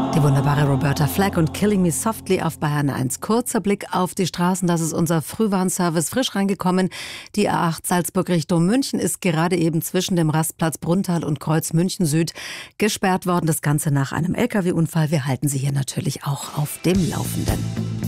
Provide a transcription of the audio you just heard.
Die wunderbare Roberta Flack und Killing Me Softly auf Bayern 1. Kurzer Blick auf die Straßen, das ist unser Frühwarnservice, frisch reingekommen. Die A8 Salzburg Richtung München ist gerade eben zwischen dem Rastplatz Brunnthal und Kreuz München Süd gesperrt worden. Das Ganze nach einem LKW-Unfall. Wir halten Sie hier natürlich auch auf dem Laufenden.